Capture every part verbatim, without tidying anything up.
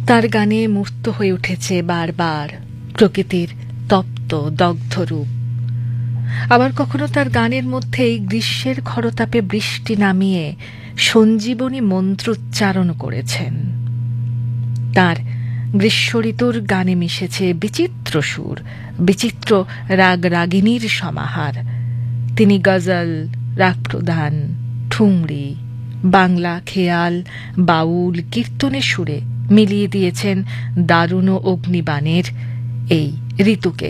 তার গানে মূর্ত হয়ে উঠেছে বারবার প্রকৃতির তপ্ত দগ্ধ রূপ। আবার কখনো তার গানের মধ্যেই গ্রীষ্মের খরতাপে বৃষ্টি নামিয়ে সঞ্জীবনী মন্ত্র উচ্চারণ করেছেন। তার গ্রীষ্ম ঋতুর গানে মিশেছে বিচিত্র সুর, বিচিত্র রাগ রাগিনীর সমাহার। তিনি গজল, রাগ প্রধান, ঠুমরি, বাংলা খেয়াল, বাউল, কীর্তনের সুরে মিলিয়ে দিয়েছেন দারুণ অগ্নিবাণের এই ঋতুকে।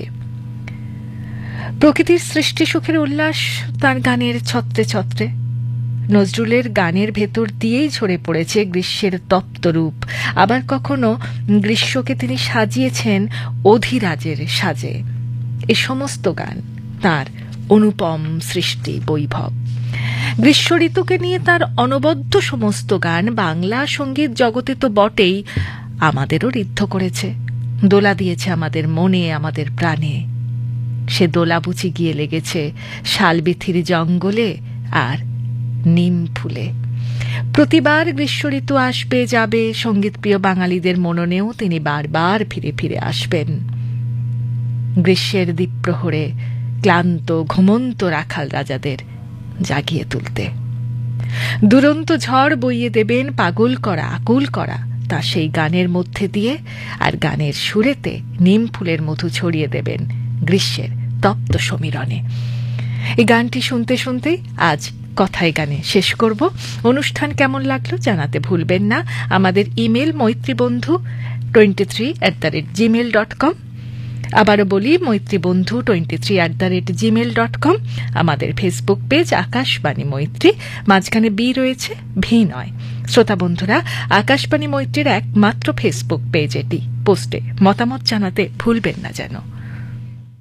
প্রকৃতির সৃষ্টি সুখের উল্লাস তার গানের ছত্রে ছত্রে। নজরুলের গানের ভেতর দিয়েই ঝরে পড়েছে গ্রীষ্মের তপ্ত রূপ। আবার কখনো গ্রীষ্মকে তিনি সাজিয়েছেন অধিরাজের সাজে। এ সমস্ত গান তার অনুপম সৃষ্টি বৈভব। গ্রীষ্ম ঋতুকে নিয়ে তার অনবদ্য সমস্ত গান বাংলা সঙ্গীত জগতে তো বটেই, আমাদেরও ঋদ্ধ করেছে, দোলা দিয়েছে আমাদের মনে, আমাদের প্রাণে। সে দোলা বুঝি গিয়ে লেগেছে শালবিথির জঙ্গলে আর নিম ফুলে। প্রতিবার গ্রীষ্ম ঋতু আসবে যাবে, সঙ্গীতপ্রিয় বাঙালিদের মননেও তিনি বারবার ফিরে ফিরে আসবেন। গ্রীষ্মের দ্বীপ্রহরে ক্লান্ত ঘুমন্ত রাখাল রাজাদের জাগিয়ে তুলতে। দুরন্ত ঝড় বইয়ে দেবেন পাগল করা আকুল করা তা সেই গানের মধ্যে দিয়ে, আর গানের সুরেতে নিম ফুলের মধু ছড়িয়ে দেবেন গ্রীষ্মের তপ্ত সমীরণে। এই গানটি শুনতে শুনতেই আজ কথায় গানে শেষ করব। অনুষ্ঠান কেমন লাগলো জানাতে ভুলবেন না। আমাদের email মৈত্রীবন্ধু twenty three at the rate Gmail dot com. আবারও বলি, মৈত্রীবন্ধু twenty three at the rate Gmail dot com. আমাদের ফেসবুক পেজ আকাশবাণী মৈত্রী, মাঝখানে বি রয়েছে, ভি নয়। শ্রোতা বন্ধুরা, আকাশবাণী মৈত্রীর একমাত্র ফেসবুক পেজ এটি। পোস্টে মতামত জানাতে ভুলবেন না যেন।